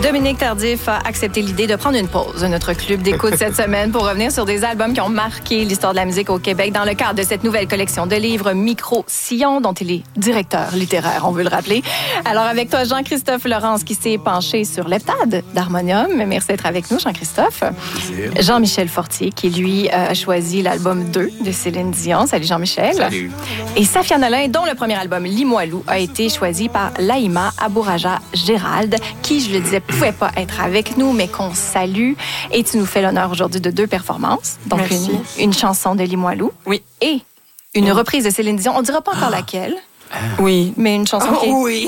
Dominique Tardif a accepté l'idée de prendre une pause de notre club d'écoute cette semaine pour revenir sur des albums qui ont marqué l'histoire de la musique au Québec dans le cadre de cette nouvelle collection de livres Micro-Sillon, dont il est directeur littéraire, on veut le rappeler. Alors, avec toi, Jean-Christophe Laurence, qui s'est penché sur l'heptade d'Harmonium. Merci d'être avec nous, Jean-Christophe. Plaisir. Jean-Michel Fortier, qui, lui, a choisi l'album 2 de Céline Dion. Salut, Jean-Michel. Salut. Et Safia Nolin, dont le premier album, Limoilou, a été choisi par Laïma Abouraja Gérald, qui, je le disais, pouvait pas être avec nous, mais qu'on salue. Et tu nous fais l'honneur aujourd'hui de 2 performances. Donc, une chanson de Limoilou. Oui. Et une reprise de Céline Dion. On dira pas encore laquelle. Oui. Mais une chanson qui... Oui.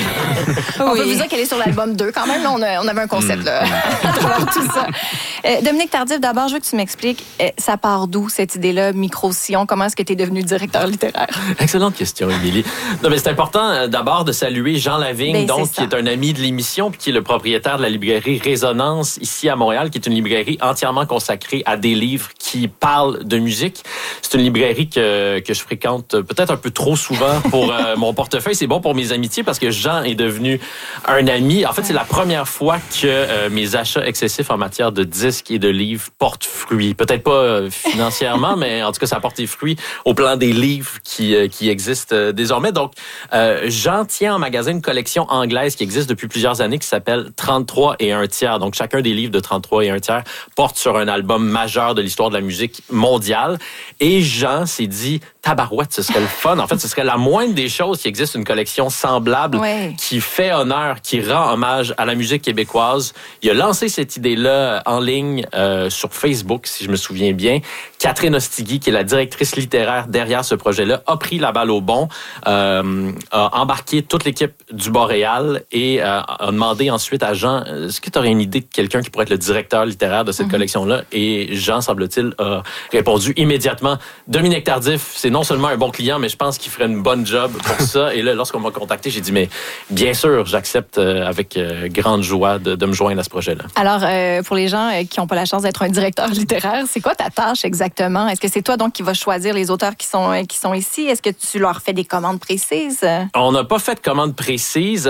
On peut vous dire qu'elle est sur l'album 2 quand même. Là, on avait un concept là, à travers tout ça. Dominique Tardif, d'abord, je veux que tu m'expliques, ça part d'où cette idée-là, Micro-Sillon? Comment est-ce que tu es devenu directeur littéraire? Excellente question, Émilie. Non, mais c'est important d'abord de saluer Jean Lavigne, qui est un ami de l'émission, puis qui est le propriétaire de la librairie Résonance ici à Montréal, qui est une librairie entièrement consacrée à des livres qui parlent de musique. C'est une librairie que je fréquente peut-être un peu trop souvent pour mon portefeuille. C'est bon pour mes amitiés parce que Jean est devenu un ami. En fait, c'est la première fois que mes achats excessifs en matière de disques et de livres portent fruit. Peut-être pas financièrement, mais en tout cas, ça porte des fruits au plan des livres qui existent désormais. Donc, Jean tient en magasin une collection anglaise qui existe depuis plusieurs années qui s'appelle 33 et un tiers. Donc, chacun des livres de 33 et un tiers porte sur un album majeur de l'histoire de la musique mondiale. Et Jean s'est dit, tabarouette, ce serait le fun. En fait, ce serait la moindre des choses qui existe une collection semblable qui fait honneur, qui rend hommage à la musique québécoise. Il a lancé cette idée-là en ligne sur Facebook, si je me souviens bien. Catherine Ostigui, qui est la directrice littéraire derrière ce projet-là, a pris la balle au bon, a embarqué toute l'équipe du Boréal et a demandé ensuite à Jean, est-ce que tu aurais une idée de quelqu'un qui pourrait être le directeur littéraire de cette collection-là? Et Jean, semble-t-il, a répondu immédiatement, Dominique Tardif, c'est non seulement un bon client, mais je pense qu'il ferait une bonne job pour ça. Et là, lorsqu'on m'a contacté, j'ai dit, mais bien sûr, j'accepte avec grande joie de me joindre à ce projet-là. Alors, pour les gens qui n'ont pas la chance d'être un directeur littéraire, c'est quoi ta tâche exactement? Est-ce que c'est toi donc qui vas choisir les auteurs qui sont ici? Est-ce que tu leur fais des commandes précises? On n'a pas fait de commandes précises.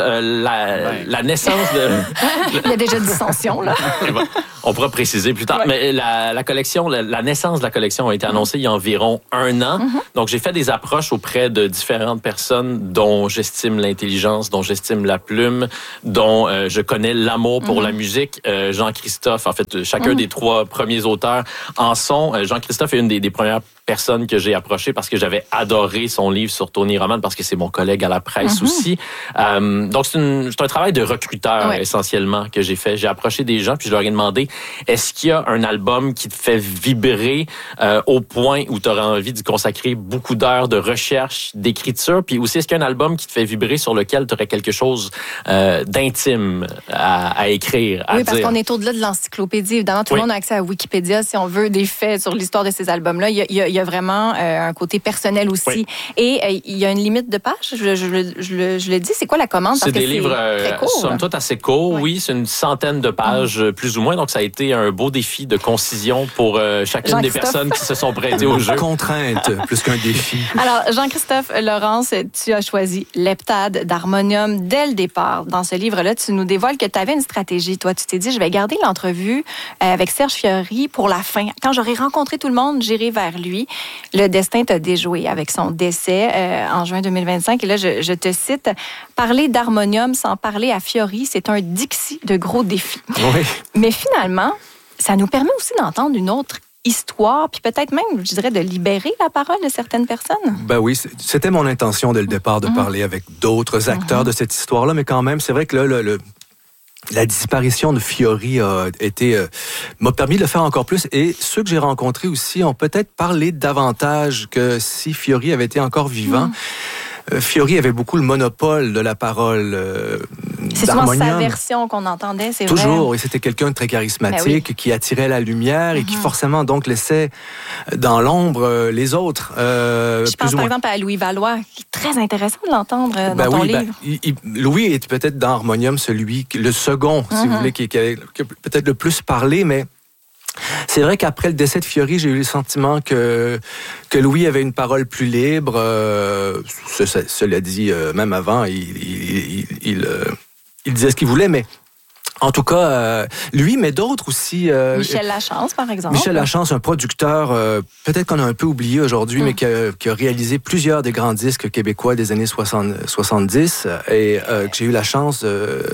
La naissance de... Il y a déjà dissension, là. On pourra préciser plus tard. Ouais. Mais la collection, la naissance de la collection a été annoncée il y a environ 1 an. Donc, j'ai fait des approches auprès de différentes personnes dont j'estime l'intelligence, dont j'estime la plume, dont je connais l'amour pour la musique. Jean-Christophe, en fait, chacun des 3 premiers auteurs en sont. Jean-Christophe est une des premières personnes que j'ai approchées parce que j'avais adoré son livre sur Tony Roman, parce que c'est mon collègue à la presse aussi. Donc, c'est un travail de recruteur, essentiellement, que j'ai fait. J'ai approché des gens, puis je leur ai demandé, est-ce qu'il y a un album qui te fait vibrer au point où tu aurais envie d'y consacrer beaucoup d'heures de recherche, d'écriture, puis aussi, est-ce qu'il y a un album qui te fait vibrer sur lequel tu aurais quelque chose d'intime à écrire, à dire? Oui, parce qu'on est au-delà de l'encyclopédie. Évidemment, tout le monde a accès à Wikipédia, si on veut, des faits sur l'histoire de ces albums-là. Il y a vraiment un côté personnel aussi. Oui. Et il y a une limite de pages, je le dis. C'est quoi la commande? C'est des livres, somme toute, assez courts. Oui, c'est une centaine de pages, plus ou moins. Donc, ça a été un beau défi de concision pour chacune des personnes qui se sont prêtées au jeu. Contrainte, plus qu'un défi. Alors, Jean-Christophe Laurence, tu as choisi l'heptade d'Harmonium dès le départ. Dans ce livre-là, tu nous dévoiles que tu avais une stratégie. Toi, tu t'es dit, je vais garder l'entrevue avec Serge Fiori pour la fin. Quand j'aurai rencontré tout le monde, j'irai vers lui. Le destin t'a déjoué avec son décès en juin 2025. Et là, je te cite, « Parler d'Harmonium sans parler à Fiori, c'est un Dixie de gros défis. » Oui. Mais finalement, ça nous permet aussi d'entendre une autre histoire, puis peut-être même, je dirais, de libérer la parole de certaines personnes. Ben oui, c'était mon intention dès le départ de parler avec d'autres acteurs de cette histoire-là, mais quand même, c'est vrai que là, la disparition de Fiori m'a permis de le faire encore plus, et ceux que j'ai rencontrés aussi ont peut-être parlé davantage que si Fiori avait été encore vivant. Fiori avait beaucoup le monopole de la parole c'est souvent sa version qu'on entendait, c'est toujours, vrai. Toujours, et c'était quelqu'un de très charismatique, qui attirait la lumière et qui forcément donc laissait dans l'ombre les autres. Je pense par exemple à Louis Valois, qui est très intéressant de l'entendre dans ton livre. Louis est peut-être dans Harmonium le second, si vous voulez, qui a peut-être le plus parlé, mais c'est vrai qu'après le décès de Fiori, j'ai eu le sentiment que Louis avait une parole plus libre. Cela dit, même avant, il disait ce qu'il voulait, mais En tout cas, lui, mais d'autres aussi. Michel Lachance, par exemple. Michel Lachance, un producteur, peut-être qu'on a un peu oublié aujourd'hui, mais qui a réalisé plusieurs des grands disques québécois des années 70 et que j'ai eu la chance,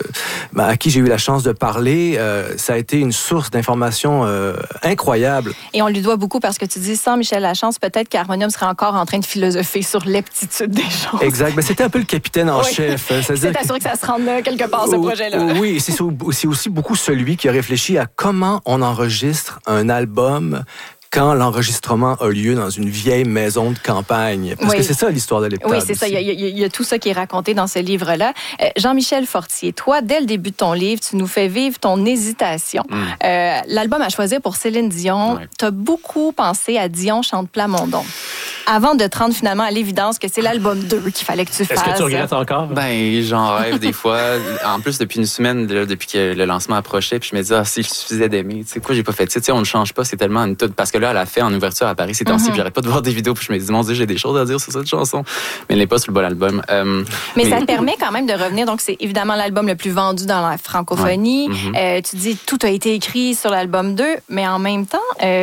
à qui j'ai eu la chance de parler. Ça a été une source d'informations incroyable. Et on lui doit beaucoup parce que tu dis, sans Michel Lachance, peut-être qu'Harmonium serait encore en train de philosopher sur l'aptitude des choses. Exact. Ben, c'était un peu le capitaine en chef. C'est assuré que ça se rende là, quelque part, ce projet-là. Oui, c'est aussi beaucoup celui qui a réfléchi à comment on enregistre un album quand l'enregistrement a lieu dans une vieille maison de campagne. Parce que c'est ça l'histoire de l'Heptade. Oui, c'est ça. Il y a tout ça qui est raconté dans ce livre-là. Jean-Michel Fortier, toi, dès le début de ton livre, tu nous fais vivre ton hésitation. L'album à choisir pour Céline Dion, tu as beaucoup pensé à Dion chante Plamondon. Avant de te rendre finalement à l'évidence que c'est l'album 2 qu'il fallait que tu fasses. Est-ce que tu regrettes encore? Ben, j'en rêve des fois. En plus, depuis une semaine, depuis que le lancement approchait, puis je me disais, s'il suffisait d'aimer, tu sais, quoi, j'ai pas fait ça. Tu sais, on ne change pas, c'est tellement une toute. Parce que là, elle a fait en ouverture à Paris ces temps-ci, puis j'arrête pas de voir des vidéos, puis je me dis, mon Dieu, j'ai des choses à dire sur cette chanson. Mais elle n'est pas sur le bon album. Mais ça te permet quand même de revenir. Donc, c'est évidemment l'album le plus vendu dans la francophonie. Tu dis, tout a été écrit sur l'album 2, mais en même temps,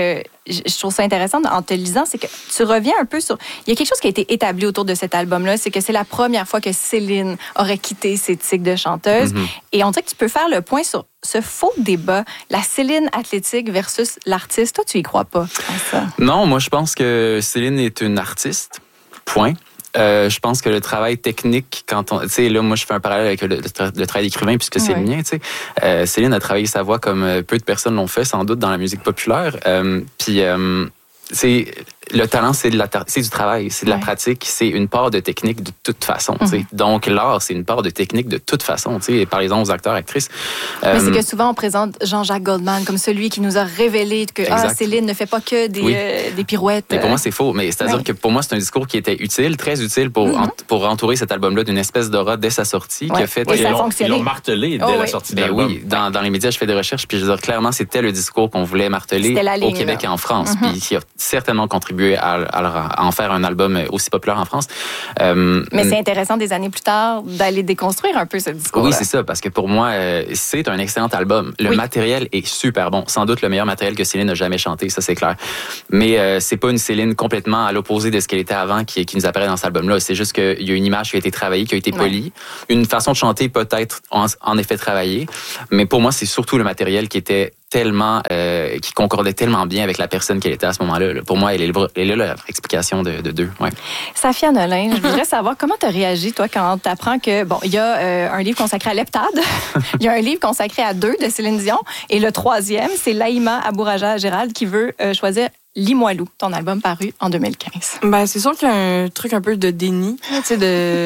je trouve ça intéressant en te lisant, c'est que tu reviens un peu sur... Il y a quelque chose qui a été établi autour de cet album-là, c'est que c'est la première fois que Céline aurait quitté ses tics de chanteuse. Et on dirait que tu peux faire le point sur ce faux débat, la Céline athlétique versus l'artiste. Toi, tu y crois pas à ça? Non, moi, je pense que Céline est une artiste. Point. Je pense que le travail technique, tu sais, là, moi, je fais un parallèle avec le travail d'écrivain puisque c'est le mien, tu sais. Céline a travaillé sa voix comme peu de personnes l'ont fait, sans doute, dans la musique populaire. Puis, c'est le talent, c'est du travail, c'est de la pratique, c'est une part de technique de toute façon. Donc, l'art, c'est une part de technique de toute façon. Parlez-en aux acteurs, actrices. Mais c'est que souvent, on présente Jean-Jacques Goldman comme celui qui nous a révélé que Céline ne fait pas que des pirouettes. Mais pour moi, c'est faux. Mais c'est-à-dire que pour moi, c'est un discours qui était utile, très utile pour entourer cet album-là d'une espèce d'aura dès sa sortie. Qui a fait, ça a fonctionné. Ils l'ont martelé dès la sortie de l'album. Oui, dans les médias, je fais des recherches, puis je veux dire, clairement, c'était le discours qu'on voulait marteler au Québec et en France, puis qui a certainement contribué à en faire un album aussi populaire en France. Mais c'est intéressant des années plus tard d'aller déconstruire un peu ce discours-là. Oui, c'est ça, parce que pour moi, c'est un excellent album. Le matériel est super bon. Sans doute le meilleur matériel que Céline a jamais chanté, ça c'est clair. Mais c'est pas une Céline complètement à l'opposé de ce qu'elle était avant qui nous apparaît dans cet album-là. C'est juste qu'il y a une image qui a été travaillée, qui a été polie. Une façon de chanter peut-être en effet travaillée. Mais pour moi, c'est surtout le matériel qui était tellement, qui concordait tellement bien avec la personne qu'elle était à ce moment-là. Pour moi, elle est là la explication de deux. Ouais. Safia Nolin, je voudrais savoir comment tu as réagi, toi, quand tu apprends que, bon, il y a un livre consacré à l'Heptade, il y a un livre consacré à 2 de Céline Dion, et le 3e, c'est Laïma Abouraja Gérald qui veut choisir Limoilou, ton album paru en 2015. Ben, c'est sûr qu'il y a un truc un peu de déni, tu sais,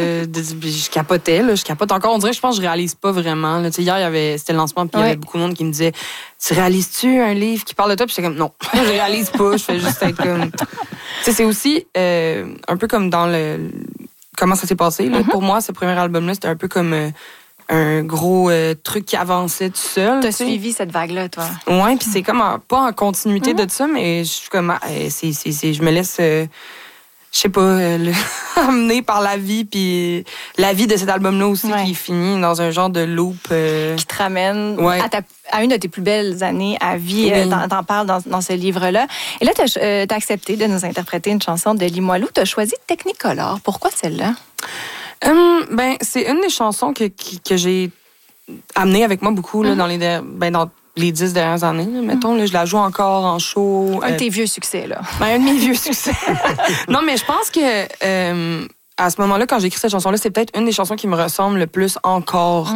je capotais, là, je capote encore. On dirait, je pense, que je réalise pas vraiment. Là. Hier, c'était le lancement, puis il y avait beaucoup de monde qui me disait, tu réalises-tu un livre qui parle de toi? Puis j'étais comme, non, je réalise pas, je fais juste être comme... Tu sais, c'est aussi un peu comme dans comment ça s'est passé. Là. Pour moi, ce premier album-là, c'était un peu comme... un gros truc qui avançait tout seul. T'as suivi cette vague-là, toi? Ouais, puis c'est comme pas en continuité de ça, mais je suis comme je me laisse je sais pas amener par la vie, puis la vie de cet album-là aussi qui finit dans un genre de loop qui te ramène à une de tes plus belles années à vie. T'en parles dans ce livre-là. Et là, t'as accepté de nous interpréter une chanson de Limoilou. T'as choisi Technicolor. Pourquoi celle-là? Ben, c'est une des chansons que j'ai amenée avec moi beaucoup là, dans les 10 dernières années. Là, mettons, là, je la joue encore en show. Un de tes vieux succès, là. Ben, un de mes vieux succès. Non, mais je pense que à ce moment-là, quand j'ai écrit cette chanson-là, c'est peut-être une des chansons qui me ressemble le plus encore.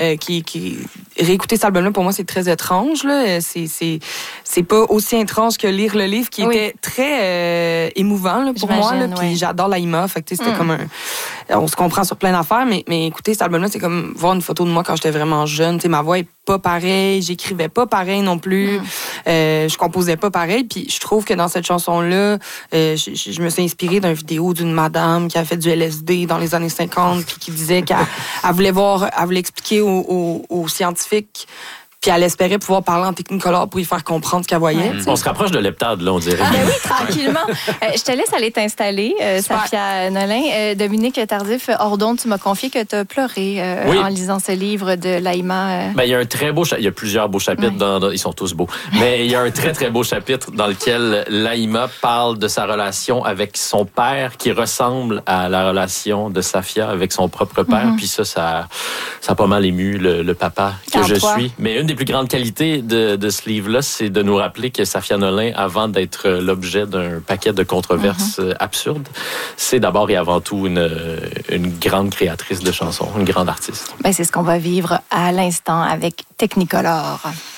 Réécouter cet album-là, pour moi, c'est très étrange. Là. C'est pas aussi étrange que lire le livre, qui était très émouvant là, pour moi. Là, puis j'adore Laïma. Fait que c'était comme on se comprend sur plein d'affaires, mais écoutez, cet album-là, c'est comme voir une photo de moi quand j'étais vraiment jeune. T'sais, ma voix est pas pareille, j'écrivais pas pareil non plus, je composais pas pareil. Puis je trouve que dans cette chanson-là, je me suis inspirée d'une vidéo d'une madame qui a fait du LSD dans les années 50 puis qui disait qu'elle voulait expliquer aux scientifiques Puis elle espérait pouvoir parler en technicolor pour y faire comprendre ce qu'elle voyait. On se rapproche de l'heptade, là, on dirait. Ah, ben oui, tranquillement. Je te laisse aller t'installer, Safia Nolin. Dominique Tardif, hors d'onde, tu m'as confié que tu as pleuré en lisant ce livre de Laïma. Ben, il y a un très beau il y a plusieurs beaux chapitres, ils sont tous beaux, mais il y a un très, très beau chapitre dans lequel Laïma parle de sa relation avec son père qui ressemble à la relation de Safia avec son propre père. Puis ça a pas mal ému le papa que je suis. Mais une des plus grandes qualités de ce livre-là, c'est de nous rappeler que Safia Nolin, avant d'être l'objet d'un paquet de controverses absurdes, c'est d'abord et avant tout une grande créatrice de chansons, une grande artiste. Ben, c'est ce qu'on va vivre à l'instant avec Technicolor.